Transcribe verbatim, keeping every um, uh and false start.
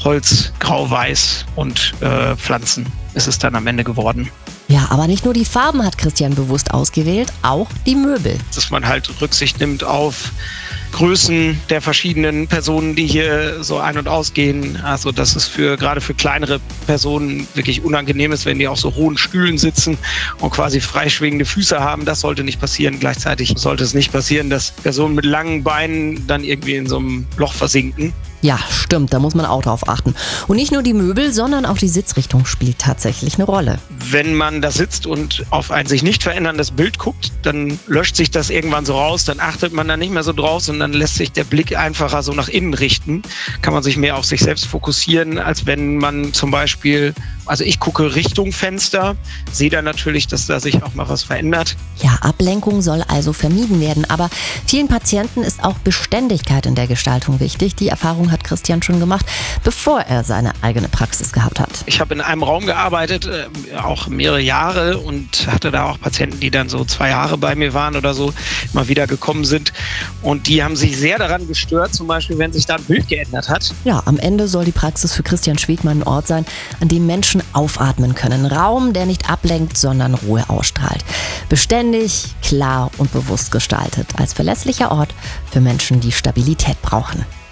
Holz, grau-weiß und äh, Pflanzen ist es dann am Ende geworden. Ja, aber nicht nur die Farben hat Christian bewusst ausgewählt, auch die Möbel. Dass man halt Rücksicht nimmt auf Größen der verschiedenen Personen, die hier so ein- und ausgehen. Also dass es für gerade für kleinere Personen wirklich unangenehm ist, wenn die auf so hohen Stühlen sitzen und quasi freischwingende Füße haben. Das sollte nicht passieren. Gleichzeitig sollte es nicht passieren, dass Personen mit langen Beinen dann irgendwie in so einem Loch versinken. Ja, stimmt, da muss man auch drauf achten. Und nicht nur die Möbel, sondern auch die Sitzrichtung spielt tatsächlich eine Rolle. Wenn man da sitzt und auf ein sich nicht veränderndes Bild guckt, dann löscht sich das irgendwann so raus, dann achtet man da nicht mehr so drauf, sondern lässt sich der Blick einfacher so nach innen richten. Kann man sich mehr auf sich selbst fokussieren, als wenn man zum Beispiel, also ich gucke Richtung Fenster, sehe dann natürlich, dass da sich auch mal was verändert. Ja, Ablenkung soll also vermieden werden, aber vielen Patienten ist auch Beständigkeit in der Gestaltung wichtig. Die Erfahrung hat Christian schon gemacht, bevor er seine eigene Praxis gehabt hat. Ich habe in einem Raum gearbeitet, äh, auch mehrere Jahre und hatte da auch Patienten, die dann so zwei Jahre bei mir waren oder so, mal wieder gekommen sind. Und die haben sich sehr daran gestört, zum Beispiel, wenn sich da ein Bild geändert hat. Ja, am Ende soll die Praxis für Christian Schwegmann ein Ort sein, an dem Menschen aufatmen können. Raum, der nicht ablenkt, sondern Ruhe ausstrahlt. Beständig, klar und bewusst gestaltet. Als verlässlicher Ort für Menschen, die Stabilität brauchen.